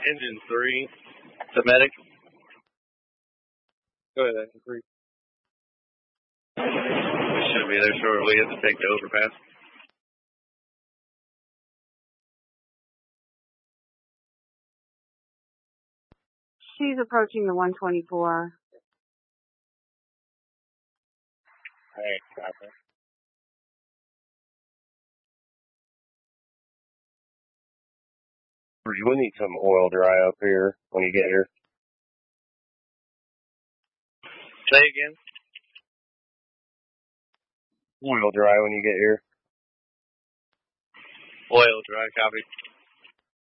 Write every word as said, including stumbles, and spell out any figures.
Engine three, to medic. Go ahead, engine three. We should be there shortly. We have to take the overpass. She's approaching the one twenty-four. Hey, copy. We need some oil dry up here when you get here. Say again? Oil dry when you get here. Oil dry, copy.